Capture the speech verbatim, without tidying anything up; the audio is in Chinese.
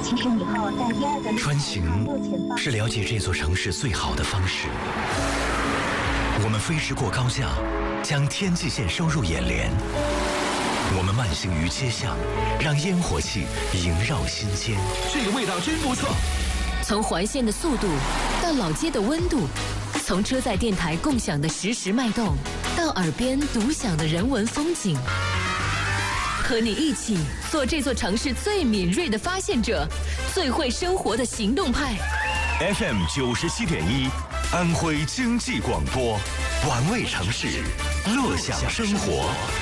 其实以后在第二个穿行是了解这座城市最好的方式。我们飞驰过高架，将天际线收入眼帘。我们慢行于街巷，让烟火气萦绕心间。 这个味道真不错。 从环线的速度到老街的温度，从车载电台共享的实时脉动，到耳边独享的人文风景。和你一起做这座城市最敏锐的发现者，最会生活的行动派。 F M 九十七点一，安徽经济广播，玩味城市，乐享生活。